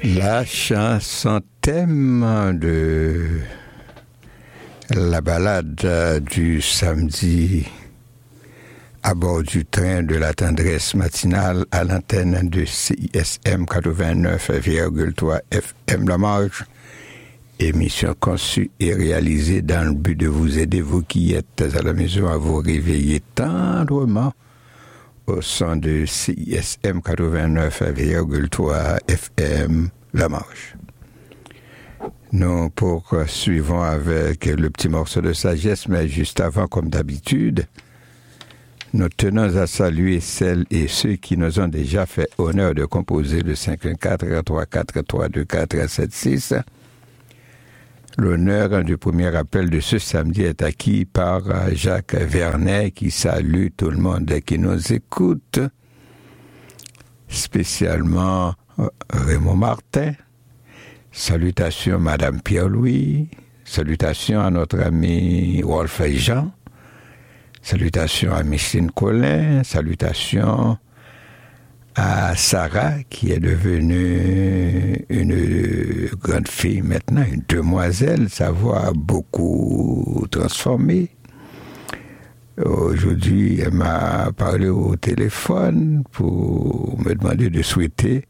La chanson thème de la balade du samedi à bord du train de la tendresse matinale à l'antenne de CISM 89,3 FM La Marge. Émission conçue et réalisée dans le but de vous aider, vous qui êtes à la maison, à vous réveiller tendrement au son de CISM 89,3 FM La Marge. Nous poursuivons avec le petit morceau de sagesse, mais juste avant, comme d'habitude, nous tenons à saluer celles et ceux qui nous ont déjà fait honneur de composer le 514-343-2476. L'honneur du premier appel de ce samedi est acquis par Jacques Vernet qui salue tout le monde qui nous écoute, spécialement Raymond Martin. Salutations Madame Pierre-Louis, salutations à notre ami Wolf Jean, salutations à Micheline Collin, salutations à Sarah, qui est devenue une grande fille maintenant, une demoiselle, sa voix a beaucoup transformé. Aujourd'hui, elle m'a parlé au téléphone pour me demander de souhaiter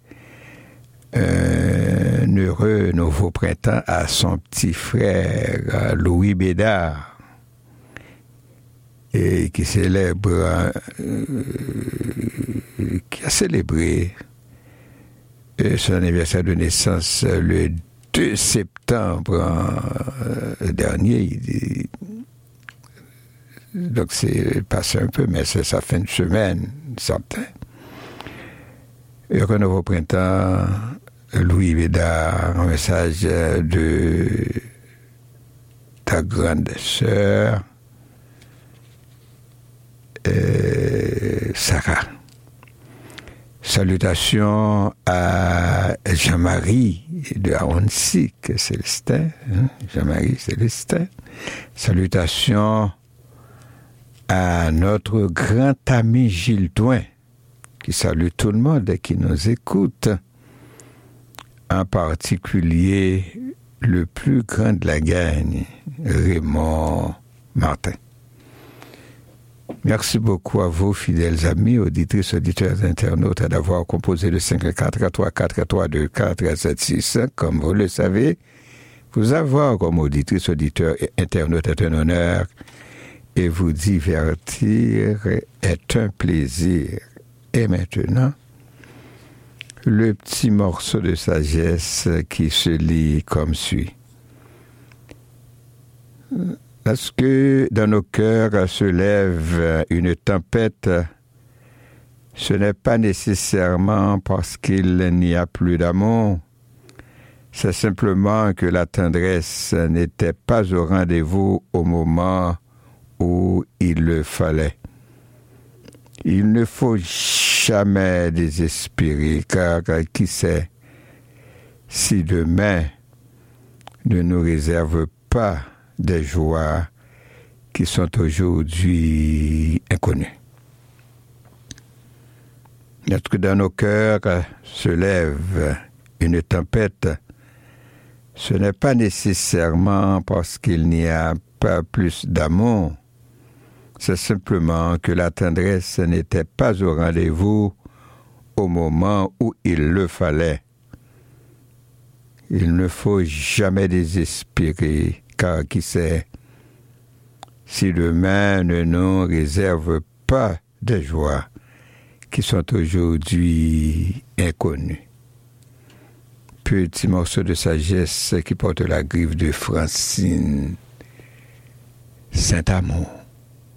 un heureux nouveau printemps à son petit frère Louis Bédard, et qui célèbre, qui a célébré son anniversaire de naissance le 2 septembre dernier. Donc c'est passé un peu, mais c'est sa fin de semaine, certain. Heureux nouveau printemps, Louis Bédard, un message de ta grande sœur, Sarah. Salutations à Jean-Marie de Aonsic, Célestin, Jean-Marie Célestin. Salutations à notre grand ami Gilles Douin, qui salue tout le monde et qui nous écoute, en particulier le plus grand de la gang, Raymond Martin. Merci beaucoup à vous, fidèles amis, auditrices, auditeurs, internautes, d'avoir composé le 543-343-2476. Comme vous le savez, vous avoir comme auditrices, auditeurs et internautes est un honneur et vous divertir est un plaisir. Et maintenant, le petit morceau de sagesse qui se lit comme suit. Lorsque dans nos cœurs se lève une tempête, ce n'est pas nécessairement parce qu'il n'y a plus d'amour, c'est simplement que la tendresse n'était pas au rendez-vous au moment où il le fallait. Il ne faut jamais désespérer, car qui sait si demain ne nous réserve pas des joies qui sont aujourd'hui inconnues. Lorsque dans nos cœurs se lève une tempête, ce n'est pas nécessairement parce qu'il n'y a pas plus d'amour, c'est simplement que la tendresse n'était pas au rendez-vous au moment où il le fallait. Il ne faut jamais désespérer, car qui sait si demain ne nous réserve pas des joies qui sont aujourd'hui inconnues. Petit morceau de sagesse qui porte la griffe de Francine Saint-Amour.